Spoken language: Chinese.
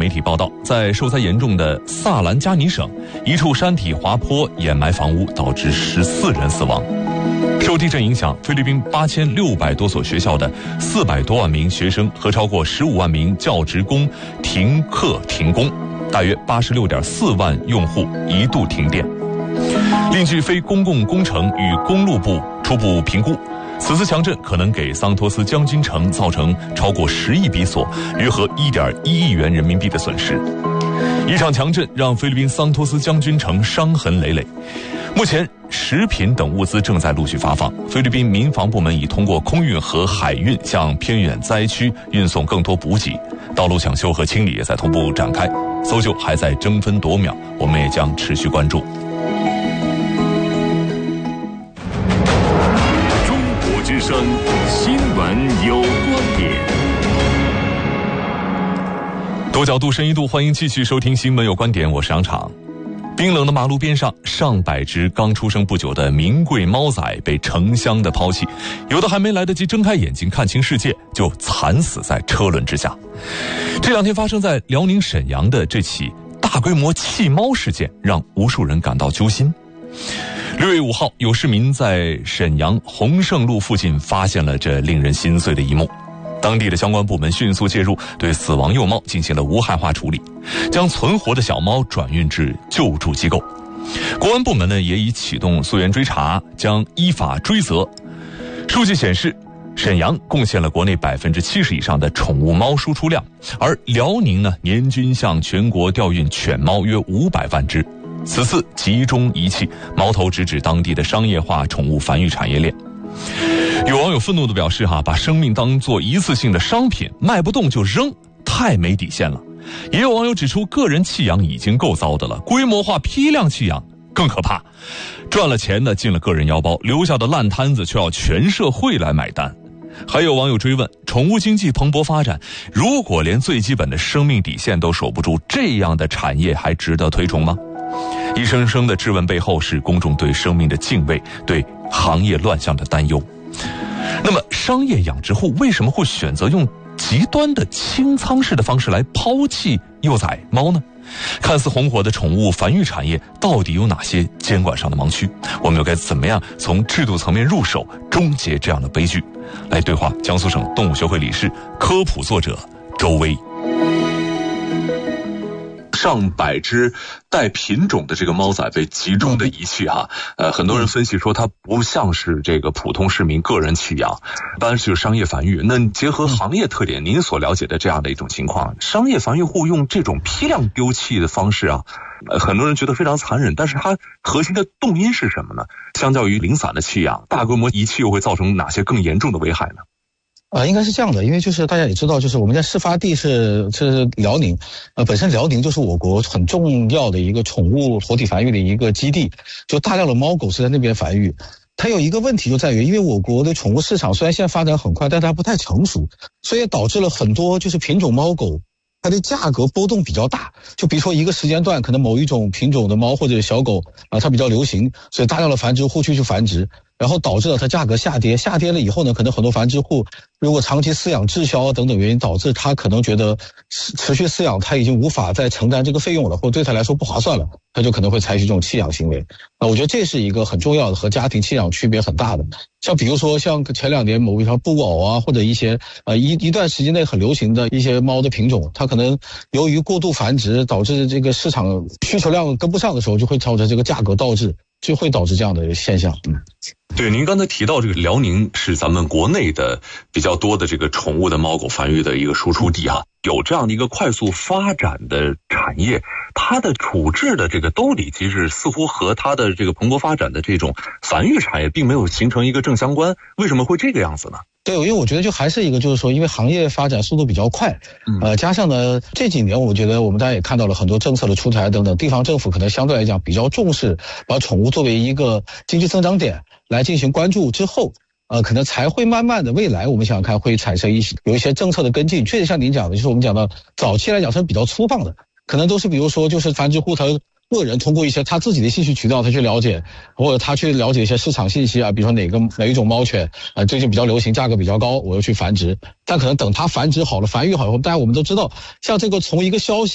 媒体报道，在受灾严重的萨兰加尼省，一处山体滑坡掩埋房屋，导致14人死亡。受地震影响，菲律宾8600多所学校的400多万名学生和超过15万名教职工停课停工，大约86.4万用户一度停电。另据非公共工程与公路部初步评估，此次强震可能给桑托斯将军城造成超过10亿比索，约合1.1亿元人民币的损失。一场强震让菲律宾桑托斯将军城伤痕累累。目前食品等物资正在陆续发放，菲律宾民防部门已通过空运和海运向偏远灾区运送更多补给，道路抢修和清理也在同步展开，搜救还在争分夺秒，我们也将持续关注。 中国之声新闻有观点。 多角度深一度，欢迎继续收听新闻有观点，我是杨昶。冰冷的马路边上，上百只刚出生不久的名贵猫仔被成箱的抛弃，有的还没来得及睁开眼睛看清世界，就惨死在车轮之下。这两天发生在辽宁沈阳的这起大规模弃猫事件，让无数人感到揪心。6月5号，有市民在沈阳洪胜路附近发现了这令人心碎的一幕。当地的相关部门迅速介入，对死亡幼猫进行了无害化处理，将存活的小猫转运至救助机构。国安部门呢也已启动溯源追查，将依法追责。数据显示，沈阳贡献了国内70%以上的宠物猫输出量，而辽宁呢年均向全国调运犬猫约500万只。此次集中遗弃，矛头直指当地的商业化宠物繁育产业链。有网友愤怒地表示把生命当作一次性的商品，卖不动就扔，太没底线了。也有网友指出，个人弃养已经够糟的了，规模化批量弃养更可怕，赚了钱的进了个人腰包，留下的烂摊子却要全社会来买单。还有网友追问，宠物经济蓬勃发展，如果连最基本的生命底线都守不住，这样的产业还值得推崇吗？一声声的质问背后是公众对生命的敬畏，对行业乱象的担忧。那么商业养殖户为什么会选择用极端的清仓式的方式来抛弃幼崽猫呢？看似红火的宠物繁育产业到底有哪些监管上的盲区？我们又该怎么样从制度层面入手，终结这样的悲剧？来对话江苏省动物学会理事、科普作者周薇。上百只带品种的这个猫仔被集中的遗弃很多人分析说它不像是这个普通市民个人弃养，一般是商业繁育。那结合行业特点，您所了解的这样的一种情况，商业繁育户用这种批量丢弃的方式很多人觉得非常残忍，但是它核心的动因是什么呢？相较于零散的弃养，大规模遗弃又会造成哪些更严重的危害呢？ 应该是这样的，因为就是大家也知道，就是我们在事发地是辽宁，本身辽宁就是我国很重要的一个宠物活体繁育的一个基地，就大量的猫狗是在那边繁育。它有一个问题就在于，因为我国的宠物市场虽然现在发展很快，但它不太成熟，所以导致了很多就是品种猫狗它的价格波动比较大。就比如说一个时间段，可能某一种品种的猫或者小狗它比较流行，所以大量的繁殖户去繁殖，然后导致了它价格下跌了以后呢，可能很多繁殖户如果长期饲养滞销等等原因，导致他可能觉得持续饲养他已经无法再承担这个费用了，或者对他来说不划算了，他就可能会采取这种弃养行为。我觉得这是一个很重要的，和家庭弃养区别很大的。像比如说像前两年某一条布偶或者一些一段时间内很流行的一些猫的品种，它可能由于过度繁殖导致这个市场需求量跟不上的时候，就会造成这个价格倒置，就会导致这样的现象。 对，您刚才提到这个辽宁是咱们国内的比较多的这个宠物的猫狗繁育的一个输出地有这样的一个快速发展的产业，它的处置的这个兜里机制似乎和它的这个蓬勃发展的这种繁育产业并没有形成一个正相关，为什么会这个样子呢？ 对，因为我觉得就还是一个就是说，因为行业发展速度比较快，加上呢这几年我觉得我们大家也看到了很多政策的出台等等，地方政府可能相对来讲比较重视把宠物作为一个经济增长点来进行关注之后，可能才会慢慢的未来我们想想看会产生有一些政策的跟进。确实像您讲的，就是我们讲到早期来讲是比较粗放的，可能都是比如说就是繁殖户他个人通过一些他自己的信息渠道他去了解，或者他去了解一些市场信息比如说哪一种猫犬最近比较流行，价格比较高，我要去繁殖。但可能等他繁殖好了，繁育好以后，大家我们都知道，像这个从一个消息